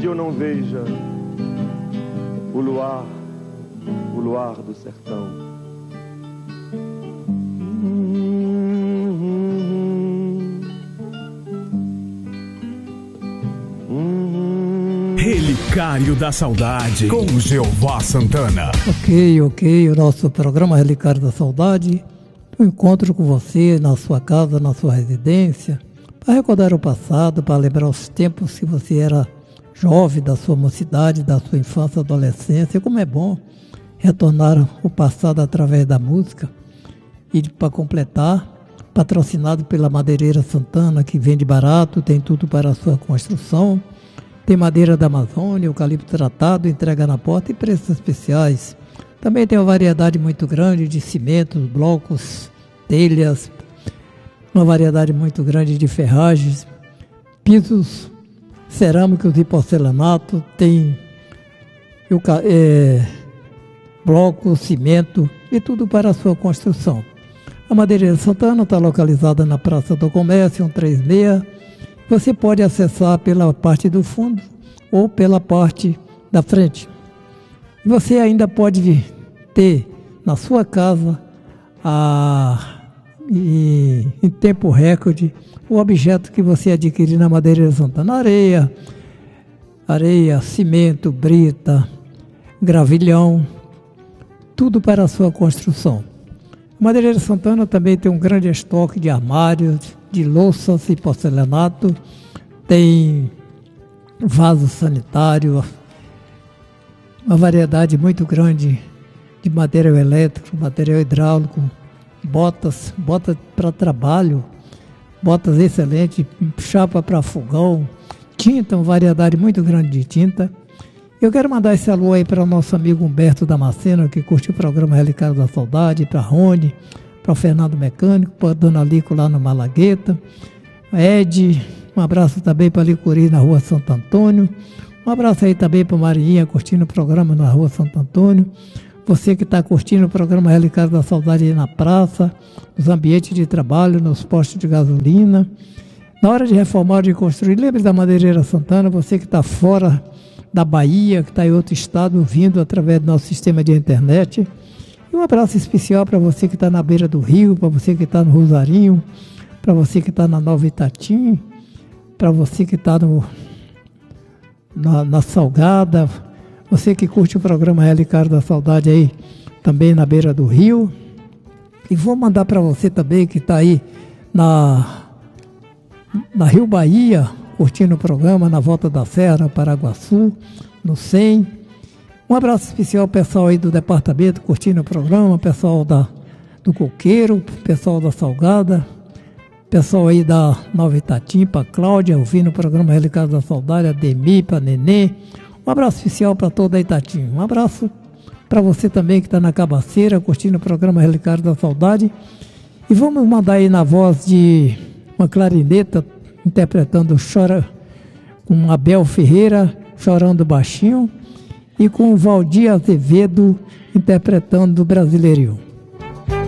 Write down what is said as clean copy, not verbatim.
eu não veja o luar do sertão. Relicário da Saudade, com Jeová Santana. Ok, o nosso programa Relicário da Saudade, um encontro com você na sua casa, na sua residência, para recordar o passado, para lembrar os tempos que você era jovem, da sua mocidade, da sua infância, adolescência. Como é bom retornar o passado através da música. E para completar, patrocinado pela Madeireira Santana, que vende barato, tem tudo para a sua construção. Tem madeira da Amazônia, eucalipto tratado, entrega na porta e preços especiais. Também tem uma variedade muito grande de cimentos, blocos, telhas, uma variedade muito grande de ferragens, pisos cerâmicos e porcelanato, tem blocos, cimento e tudo para a sua construção. A Madeireira Santana está localizada na Praça do Comércio, 136. Você pode acessar pela parte do fundo ou pela parte da frente. Você ainda pode ter na sua casa, em tempo recorde, o objeto que você adquirir na Madeireira Santana: areia, cimento, brita, gravilhão, tudo para a sua construção. A Madeireira Santana também tem um grande estoque de armários, de louças e porcelanato, tem vaso sanitário, uma variedade muito grande de material elétrico, material hidráulico, botas para trabalho, botas excelentes, chapa para fogão, tinta, uma variedade muito grande de tinta. Eu quero mandar esse alô aí para o nosso amigo Humberto Damasceno, que curte o programa Relicário da Saudade, para Rony, para o Fernando Mecânico, para a Dona Lico lá no Malagueta, Ed, um abraço também para Licuri na Rua Santo Antônio, um abraço aí também para Marinha, curtindo o programa na Rua Santo Antônio, você que está curtindo o programa Relicário da Saudade aí na praça, nos ambientes de trabalho, nos postos de gasolina, na hora de reformar ou de construir, lembre da Madeireira Santana, você que está fora da Bahia, que está em outro estado, vindo através do nosso sistema de internet. E um abraço especial para você que está na beira do rio, para você que está no Rosarinho, para você que está na Nova Itatim, para você que está na Salgada, você que curte o programa Relicário da Saudade aí, também na beira do rio. E vou mandar para você também que está aí na Rio Bahia, curtindo o programa, na Volta da Serra, no Paraguaçu, no 100. Um abraço especial ao pessoal aí do departamento, curtindo o programa, pessoal do Coqueiro, pessoal da Salgada, pessoal aí da Nova Itatim, para Cláudia, ouvindo o programa Relicário da Saudade, a Demi, para Nenê. Um abraço especial para toda a Itatim. Um abraço para você também que está na Cabaceira, curtindo o programa Relicário da Saudade. E vamos mandar aí na voz de uma clarineta, interpretando Chora, com Abel Ferreira, Chorando Baixinho, e com Valdir Azevedo, interpretando Brasileirinho.